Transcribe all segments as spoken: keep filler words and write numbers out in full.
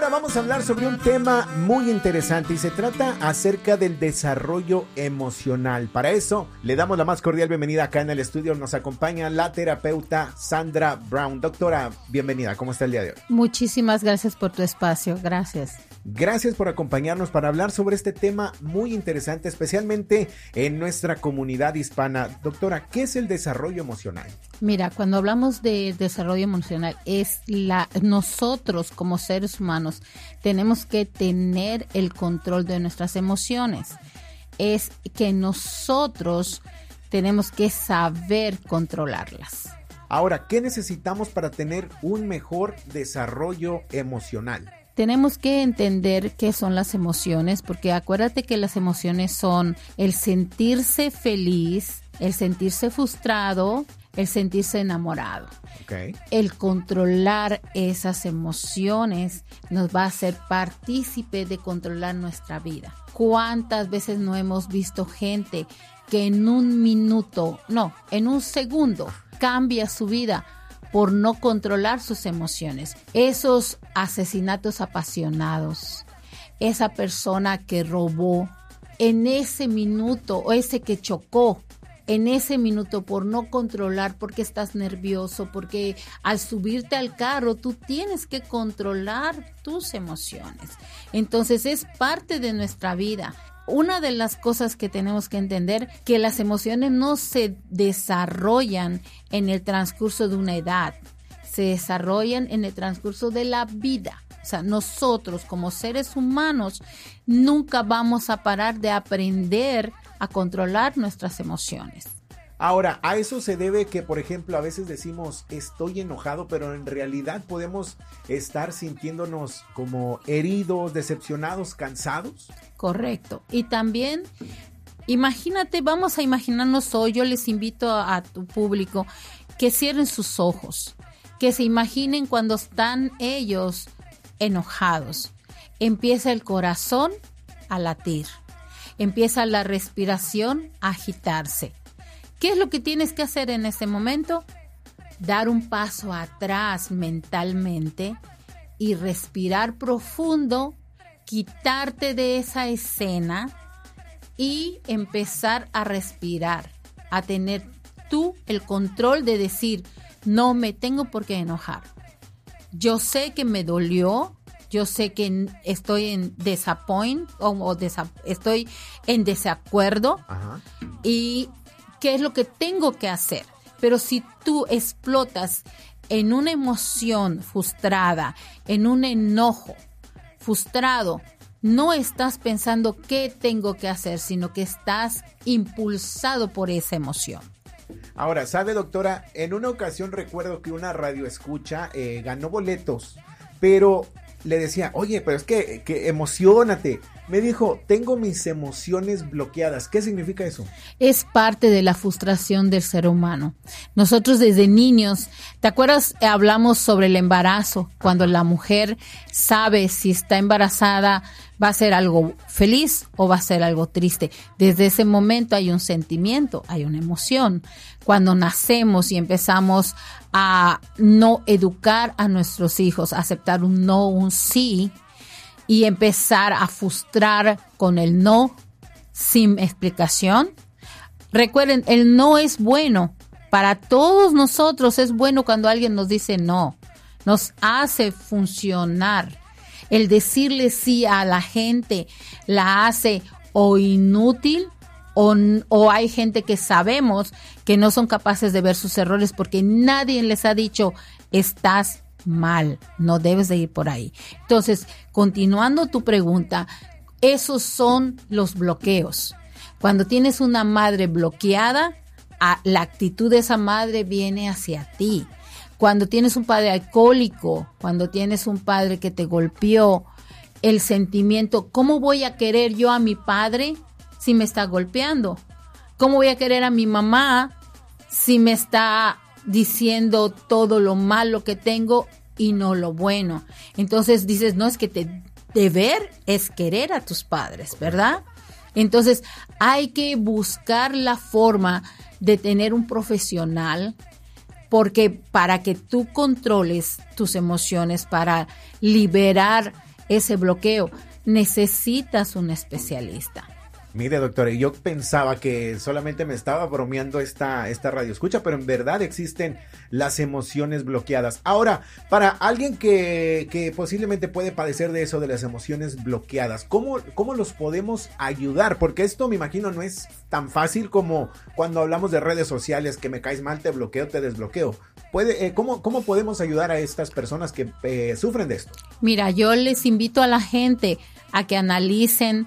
vamos a hablar sobre un tema muy interesante y se trata acerca del desarrollo emocional. Para eso, le damos la más cordial bienvenida acá en el estudio. Nos acompaña la terapeuta Sandra Brown. Doctora, bienvenida. ¿Cómo está el día de hoy? Muchísimas gracias por tu espacio. Gracias. Gracias por acompañarnos para hablar sobre este tema muy interesante, especialmente en nuestra comunidad hispana. Doctora, ¿qué es el desarrollo emocional? Mira, cuando hablamos de desarrollo emocional, es la nosotros como seres humanos tenemos que tener el control de nuestras emociones. Es que nosotros tenemos que saber controlarlas. Ahora, ¿qué necesitamos para tener un mejor desarrollo emocional? Tenemos que entender qué son las emociones, porque acuérdate que las emociones son el sentirse feliz, el sentirse frustrado, el sentirse enamorado. Okay. El controlar esas emociones nos va a hacer partícipe de controlar nuestra vida. ¿Cuántas veces no hemos visto gente que en un minuto, no, en un segundo cambia su vida por no controlar sus emociones? Esos asesinatos apasionados, esa persona que robó en ese minuto o ese que chocó en ese minuto por no controlar, porque estás nervioso, porque al subirte al carro tú tienes que controlar tus emociones. Entonces es parte de nuestra vida. Una de las cosas que tenemos que entender, que las emociones no se desarrollan en el transcurso de una edad, se desarrollan en el transcurso de la vida. O sea, nosotros como seres humanos nunca vamos a parar de aprender a controlar nuestras emociones. Ahora, a eso se debe que, por ejemplo, a veces decimos estoy enojado, pero en realidad podemos estar sintiéndonos como heridos, decepcionados, cansados. Correcto. Y también, imagínate, vamos a imaginarnos hoy, yo les invito a, a tu público que cierren sus ojos, que se imaginen cuando están ellos enojados. Empieza el corazón a latir, empieza la respiración a agitarse. ¿Qué es lo que tienes que hacer en ese momento? Dar un paso atrás mentalmente y respirar profundo, quitarte de esa escena y empezar a respirar, a tener tú el control de decir, no me tengo por qué enojar. Yo sé que me dolió, yo sé que estoy en disappoint o, o desa, estoy en desacuerdo. Ajá. Y qué es lo que tengo que hacer. Pero si tú explotas en una emoción frustrada, en un enojo frustrado, no estás pensando qué tengo que hacer, sino que estás impulsado por esa emoción. Ahora, ¿sabe, doctora? En una ocasión recuerdo que una radioescucha eh, ganó boletos, pero le decía, oye, pero es que, que emociónate. Me dijo, tengo mis emociones bloqueadas. ¿Qué significa eso? Es parte de la frustración del ser humano. Nosotros desde niños, ¿te acuerdas? Hablamos sobre el embarazo. Cuando la mujer sabe si está embarazada, va a ser algo feliz o va a ser algo triste. Desde ese momento hay un sentimiento, hay una emoción. Cuando nacemos y empezamos a no educar a nuestros hijos, a aceptar un no, un sí, y empezar a frustrar con el no sin explicación. Recuerden, el no es bueno. Para todos nosotros es bueno cuando alguien nos dice no. Nos hace funcionar. El decirle sí a la gente la hace o inútil o, o hay gente que sabemos que no son capaces de ver sus errores porque nadie les ha dicho estás mal, no debes de ir por ahí. Entonces, continuando tu pregunta, esos son los bloqueos. Cuando tienes una madre bloqueada, a, la actitud de esa madre viene hacia ti. Cuando tienes un padre alcohólico, cuando tienes un padre que te golpeó, el sentimiento, ¿cómo voy a querer yo a mi padre si me está golpeando? ¿Cómo voy a querer a mi mamá si me está diciendo todo lo malo que tengo y no lo bueno? Entonces dices, no, es que te, deber es querer a tus padres, ¿verdad? Entonces hay que buscar la forma de tener un profesional, porque para que tú controles tus emociones, para liberar ese bloqueo, necesitas un especialista. Mire, doctora, yo pensaba que solamente me estaba bromeando esta, esta radioescucha, pero en verdad existen las emociones bloqueadas. Ahora, para alguien que, que posiblemente puede padecer de eso, de las emociones bloqueadas, ¿cómo, cómo los podemos ayudar? Porque esto, me imagino, no es tan fácil como cuando hablamos de redes sociales, que me caes mal, te bloqueo, te desbloqueo. Puede, eh, ¿cómo, ¿Cómo podemos ayudar a estas personas que eh, sufren de esto? Mira, yo les invito a la gente a que analicen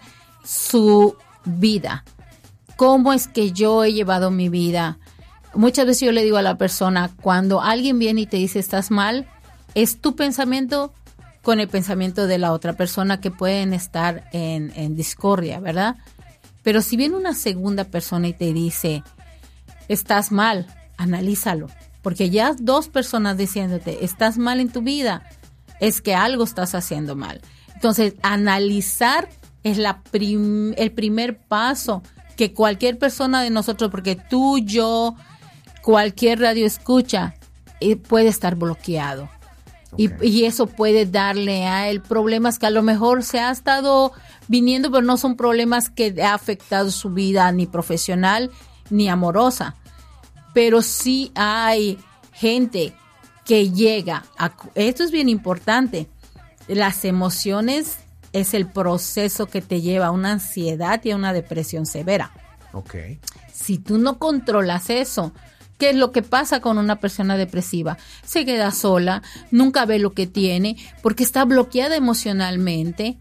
su vida. ¿Cómo es que yo he llevado mi vida? Muchas veces yo le digo a la persona, cuando alguien viene y te dice estás mal, es tu pensamiento con el pensamiento de la otra persona, que pueden estar en, en discordia, ¿verdad? Pero si viene una segunda persona y te dice estás mal, analízalo, porque ya dos personas diciéndote estás mal en tu vida, es que algo estás haciendo mal. Entonces, analizar es la prim- el primer paso que cualquier persona de nosotros, porque tú, yo, cualquier radio escucha, eh, puede estar bloqueado. Okay. Y, y eso puede darle a él problemas que a lo mejor se ha estado viniendo, pero no son problemas que ha afectado su vida ni profesional ni amorosa. Pero sí hay gente que llega a... Esto es bien importante. Las emociones es el proceso que te lleva a una ansiedad y a una depresión severa. Okay. Si tú no controlas eso, ¿qué es lo que pasa con una persona depresiva? Se queda sola, nunca ve lo que tiene, porque está bloqueada emocionalmente.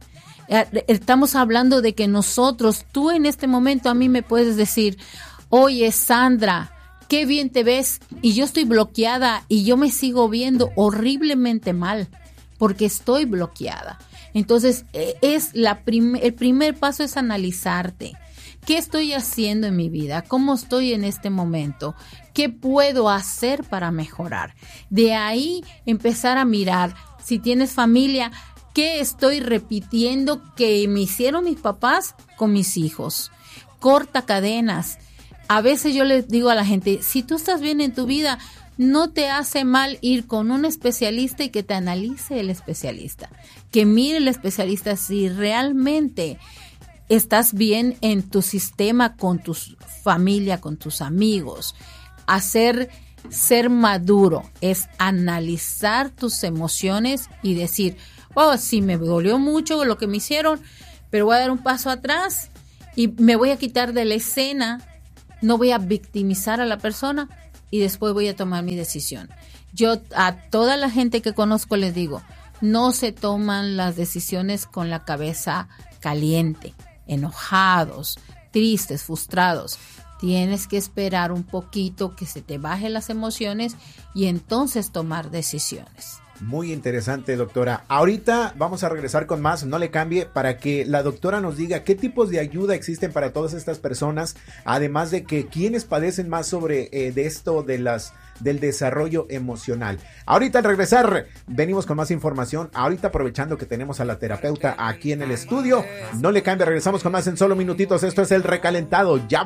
Estamos hablando de que nosotros, tú en este momento a mí me puedes decir, oye Sandra, qué bien te ves, y yo estoy bloqueada y yo me sigo viendo horriblemente mal, porque estoy bloqueada. Entonces, es la prim- el primer paso es analizarte. ¿Qué estoy haciendo en mi vida? ¿Cómo estoy en este momento? ¿Qué puedo hacer para mejorar? De ahí empezar a mirar, si tienes familia, ¿qué estoy repitiendo que me hicieron mis papás con mis hijos? Corta cadenas. A veces yo les digo a la gente, si tú estás bien en tu vida, no te hace mal ir con un especialista y que te analice el especialista, que mire el especialista si realmente estás bien en tu sistema, con tu familia, con tus amigos. Hacer, ser maduro es analizar tus emociones y decir, oh, sí, me dolió mucho lo que me hicieron, pero voy a dar un paso atrás y me voy a quitar de la escena, no voy a victimizar a la persona, y después voy a tomar mi decisión. Yo a toda la gente que conozco les digo, no se toman las decisiones con la cabeza caliente, enojados, tristes, frustrados. Tienes que esperar un poquito que se te bajen las emociones y entonces tomar decisiones. Muy interesante, doctora. Ahorita vamos a regresar con más, no le cambie, para que la doctora nos diga qué tipos de ayuda existen para todas estas personas, además de que quienes padecen más sobre eh, de esto de las del desarrollo emocional. Ahorita al regresar venimos con más información, ahorita aprovechando que tenemos a la terapeuta aquí en el estudio. No le cambie, regresamos con más en solo minutitos. Esto es El Recalentado. Ya